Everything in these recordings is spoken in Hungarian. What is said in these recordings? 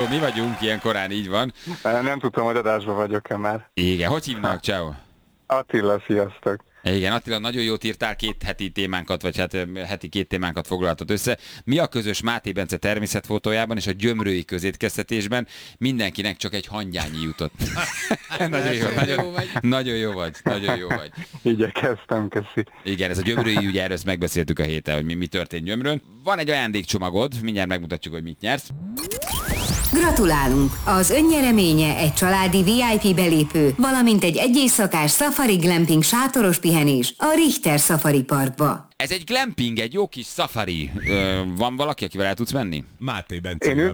mi vagyunk, ilyen korán így van. Nem tudtam, hogy adásban vagyok-e már. Igen, hogy hívnak? Ciao. Attila, sziasztok. Igen, Attila, nagyon jót írtál, 2 heti témánkat, vagy hát heti 2 témánkat foglaltad össze. Mi a közös Máté Bence természetfotójában és a gyömrői közétkeztetésben? Mindenkinek csak egy hangyányi jutott. Nagyon jó vagy. Igyekeztem, köszi. Igen, ez a gyömrői ügy, erről megbeszéltük a héten, hogy mi történt Gyömrön. Van egy ajándékcsomagod, mindjárt megmutatjuk, hogy mit nyersz. Gratulálunk! Az önnyereménye egy családi VIP belépő, valamint egy éjszakás Safari Glamping sátoros pihenés a Richter Safari Parkba. Ez egy glamping, egy jó kis safari. Van valaki, akivel el tudsz menni? Máté Bence. Én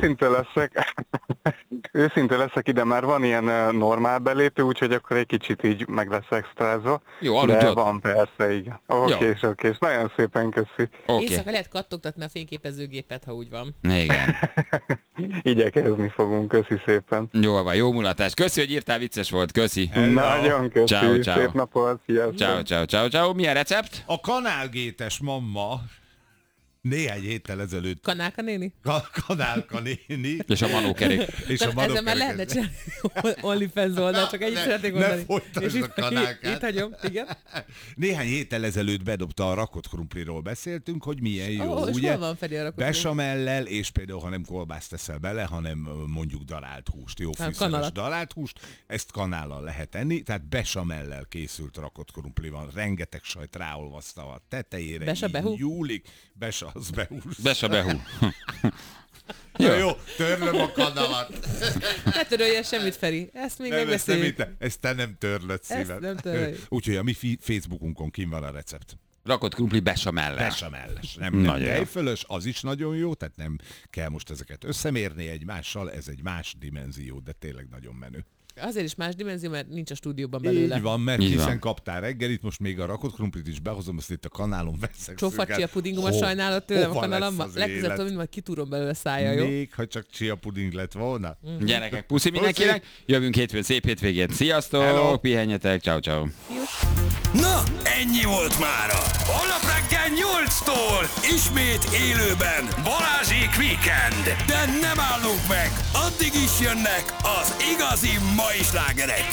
őszinte leszek, ide már van ilyen normál belépő, úgyhogy akkor egy kicsit így meg lesz extrázva. Jó, aludj ott. Van persze, igen. Oké. Nagyon szépen köszi. Éjszaka lehet kattogtatni a fényképezőgépet, ha úgy van. Igen. Igyekezni fogunk, köszi szépen. Jól van, jó mulatás. Köszi, hogy írtál, vicces volt. Köszi. Nagyon köszi. Ciao. Szép napot, sziasztok. Ciao. Milyen recept? A kanálgétes mamma néhány héttel ezelőtt... Kanálka néni? Kanálka néni. És a manókerék. Ezzel már lehetne csinálni OnlyFans oldalt, csak ennyit szeretnék mondani. Ne folytasd a kanálkát. Itt hagyom, igen. Néhány héttel ezelőtt bedobta a rakott krumpliról beszéltünk, hogy milyen jó, és ugye? hol van Feri a rakott krumpli? Besamellel, és például, ha nem kolbászt teszel bele, hanem mondjuk darált húst, jó fűszeres darált húst, ezt kanállal lehet enni, tehát besamellel készült rakott krumpli van, rengeteg sajt ráolvaszta a tetejére, Besabehu? nyúlik, az behúz. Besabehu. Jó, törlöm a kanalat. Ne törölje semmit, Feri. Ezt még megbeszéljük. Ezt te nem törlöd szíved. Úgyhogy a mi Facebookunkon kim van a recept. Rakott krumpli besamellel. Besamelles. Nem tejfölös, az is nagyon jó, tehát nem kell most ezeket összemérni egymással, ez egy más dimenzió, de tényleg nagyon menő. Azért is más dimenzió, mert nincs a stúdióban belőle. Így van, mert hiszen kaptál reggelit, most még a rakott krumplit is behozom, azt itt a kanálon veszek. Csófat chia pudingomat sajnálod tőlem a kanalamban. Legközelebb tudom, hogy kitúrom belőle szája, jó? Még, ha csak chia puding lett volna. Gyerekek, puszi mindenkinek. Jövünk hétfőn, szép hétvégét. Sziasztok, pihenjetek, ciao. Na, ennyi volt mára. Holnap reggel 8-tól ismét élőben Balázsék Weekend. De nem állunk meg, addig is jönnek az igazi mai slágerek.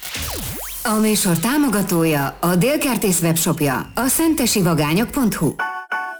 A műsor támogatója a Délkertész webshopja, a szentesivagányok.hu.